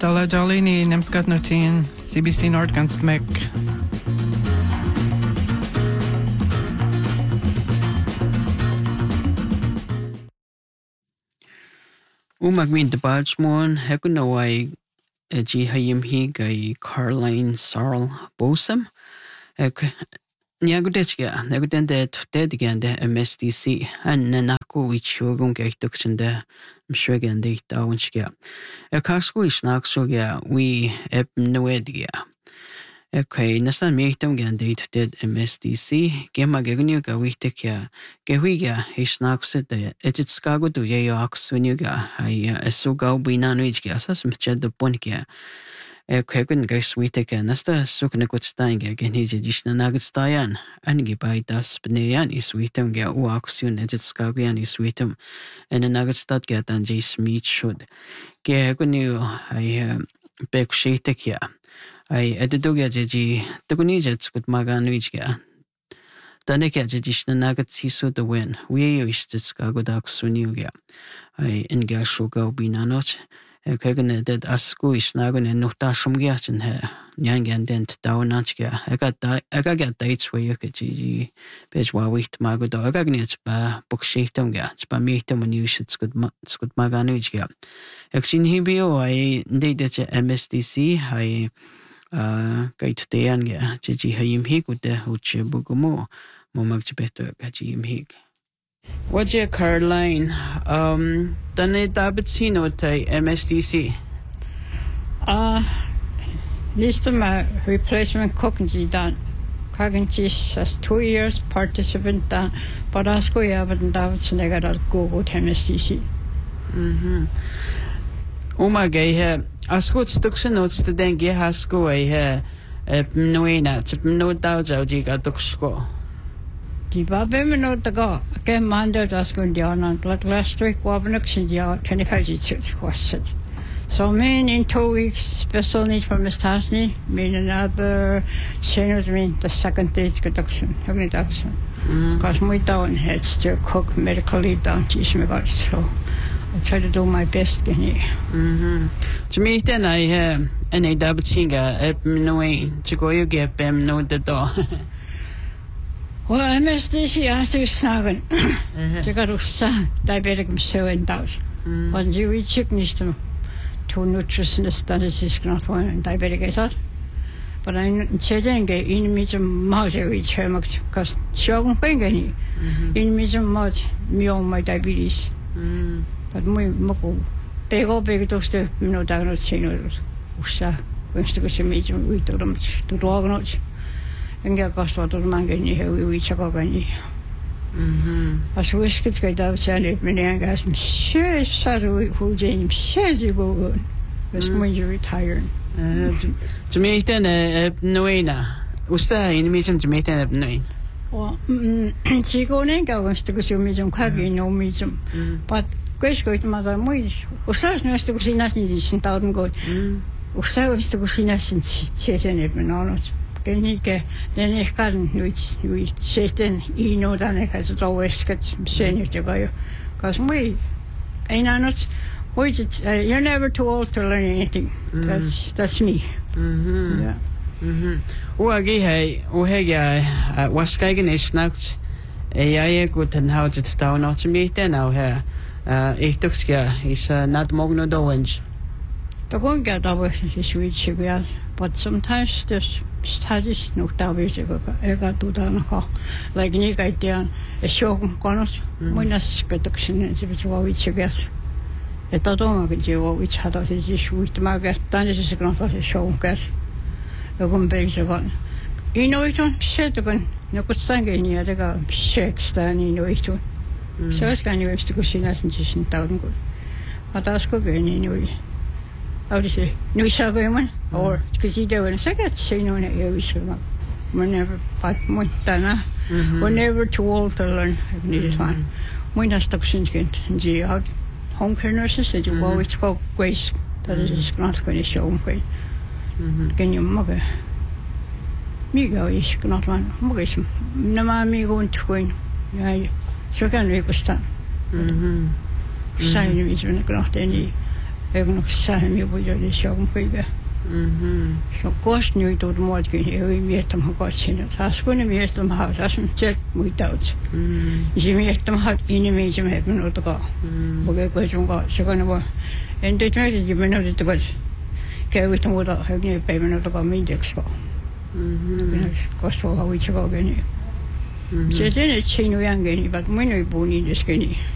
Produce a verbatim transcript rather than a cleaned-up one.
Stella Jolini Nemskat Nutin, C B C Nordganstmek. Umagmin de Balchmon, Hekunawai, G. Hayimhi, Guy Caroline Sarl Bosam. Niagudetska, Nagudende, Dedigande, M S D C, and Nanako, which you're going to get in the Mshregan de Dawanska. A casco is not so, yeah, we ep noedia. Okay, nastan mehtum gan date did M S D C, Gemma Gagnuga, we take ya, Gehuiga, he snacks it, it's Skago to Yayox, Sunuga, I so go be non rich gas, as Mched the Ponkia. Kevin guys we take a nasta suknakut stein again his additional nuggets dian and give by das benean is sweetum get waxun at its skagian is sweetum and a nuggets that get and jace meat should get you I beg she take ya I at the doga jeji the gunijets good magan which ya the naked additional nuggets he so the win we wish the skagodak sunuga I in gasho go be nanot. Kegane did asku is nagun and nota from Gatin here, young and dent down Natchka. I got I got get dates where you could see Bejwa wait Magodo. I got it by book shatem gats, by meetum when you should good good Maganuj gap. Exin Hibio, I did it M S D C, I uh gate the Anga, Gigi Hayim Hig with the Huche Bugumo, Momach better Gajim Hig. What's your Caroline? Um, Dane Dabitzino te M S D C? Uh, list of my replacement cooking done. Cooking as two years participant done, but I school you haven't Davidson, I got to go with M S D C. Mm hmm. Uma gay here. I school stuck notes to then get her school here. Noina, no doubt I'll get to school. Die Babbe no to go. Again, Monday, that's going down on like last week, Wabnux and Yard, twenty-five was it. So, mean in two weeks, special need for Miss Tasney, mean another senior, mean the second day's production, having production. Because we don't head to cook medical leave down, teach me God. So, I try to do my best. Mm-hmm. To me, then I have any double singer, up knowing to go you get them know the door. Well, M S D C after snagging. They got to say diabetic so in doubt. When you reach chicken is to nutritionist that is not one diabetic I thought. But I'm saying in me some mouth every term because shogun any in me some mouth me on my diabetes. But my moko big old big those the no diagnosis. Usha, when to go to me we to them to dog notes. And get got what of mangan here we reach a gogani. As we skid go down, Sally, Minangas, Monsieur Saturday, who James says you go was when you retire. To me, then a Noena. Was there in the meeting to meet an Noen? Well, she go and go was to go to Museum Kagi, no museum. But Grace Great Mother Moish was nice to go see nothing in Town good. Was was to go see nothing, Chetan, even honest. Genike, then I can't which we Satan, you know, that I has always got senior to go. Because we, and I'm not, which it's, uh, you're never too old to learn anything. Mm-hmm. That's that's me. Mm-hmm. Yeah. Mm-hmm. Oh, again, oh, hey, uh, what's going is not a good and how it's down not to meet then now here. Uh, it took scare, is not Mogno Dowens. The one get over is sweet, but sometimes there's studies no tavis ega to down like Nick idea a show corners when as production is what we get. A total which had us is with Margaret Danis is going to show get a one base of one. You know, it don't set again, no good sang in here, they got shakes down in it. So it's kind of to go see nothing just in town good. But that's good anyway. How do you say? No women or because you do it. I got say no in it. We're never five months done. We're never too old to learn. I need it one. We're not stuck since get and you have home care nurses that you always spoke grace. That is not going to show them great. Can you mugger? Me go is not one. Muggism. No man me going to win. Yeah, so can we stand. Sign is when I got any. Egun sahem jo pujo de shogun kuiga. Mhm. So kost nu tot mod kun je weer meer te maken zien. Als kunnen meer te maken, als een check moet uit. Mhm. Je meer te maken in een beetje met een auto ga. Boge ko jonga, zo kan we. En dit net je bent het was. Kijk we dan wat heb je bij me auto ga mindex ga. Mhm. Kost wel hoe je ga gaan. Zitten het zien hoe aan gaan, wat moet je doen in de skini.